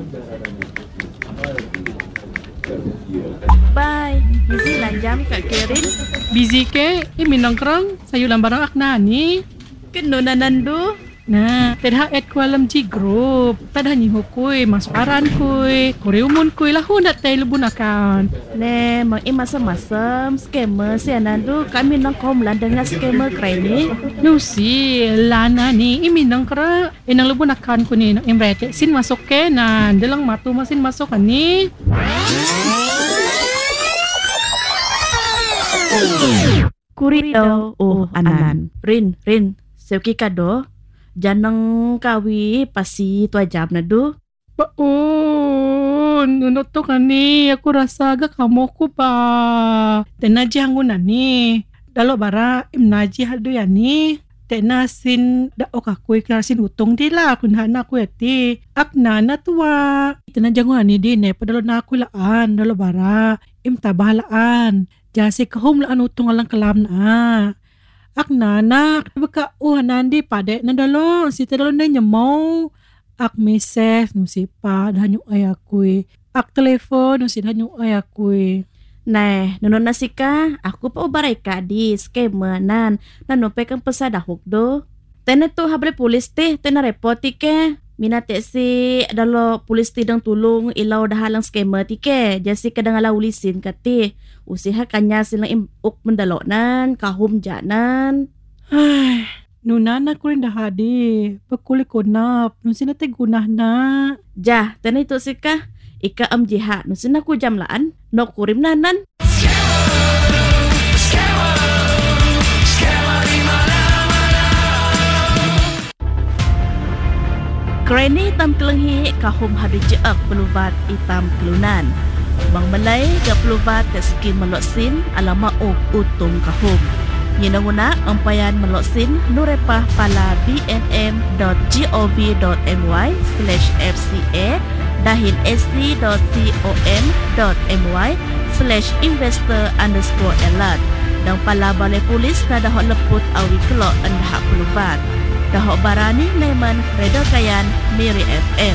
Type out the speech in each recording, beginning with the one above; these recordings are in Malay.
Bye. Busy lanjam Kak Kerin. Busy ke? Minang kerang sayuran barang akna ni. Kenunanan du. Nah, tadha et ko alam ji group. Tadha ni hukui masuaran kui. Koreumon kui lah hunat tay lubun akan. Ne, mang masam-masam scammer sianan du kami nang komlan dengan scammer krai ni. Nusi lana ni minang kera inang lubun akan ku ni imrete sin masuk ke nan dalang matu masin masuk ani. Kurito anan. Rin, seuki kado. Janang kawi pasi tu ajam na du. Baun, nunutok ani aku rasa agak kamu ku pa. Tenaji hangun ani. Dalo bara imnaji hadu yani. Tena sin da okakui karasin utong dila kunhana ku eti. Aknana tua. Tenaji hangun ani di ne padalo na aku laan dalo bara im tabalaan. Jasi kahum laan utong alang kelam na. Ak nana beka nandi pade nandalo si tadalo na nyemau ak mesej nu si pa danyu ayakui ak telefon nu si danyu ayakui. Nah, nonon nasika aku pa ubaray ka di skema nan nanupe kang pasadahok do. Tena tu habre polis teh tena repoti ke. Minate si dalo polis tidang tulung ilaw dahalang skema ti ke. Jasi kadang ala ulisin kati. Usiha kanya silang uk mendalonan kahum janan. Ay, nunana ko rin dahadi. Pagkuli ko na, nung sinate gunah na. Jah, tena itu sika. Ika jiha, nung sinaku jamlaan. No kurim nanan. Kerana hitam kelenghi kahum hadu jeak pelubat hitam kelunan. Bang Malay ga pelubat ke skim meloksin alama utung kahum. Nyinanguna ampayan meloksin nurepah pala bnm.gov.my/fca dahin sc.com.my/investor_alert dan pala balai polis nada hok leput awi kelok endah pelubat. Dahok barani Neman Radio Kayan Miri FM.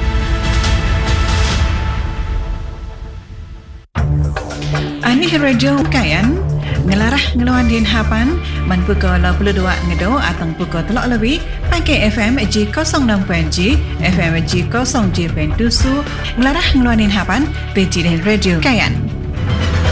Ani Radio Kayan ngelarah ngeluan din hapan man pukul 22 ngedo atang pukul 3 lebih pakai FM G06.G FM G07.7 ngelarah ngeluan din hapan peci dan Radio Kayan.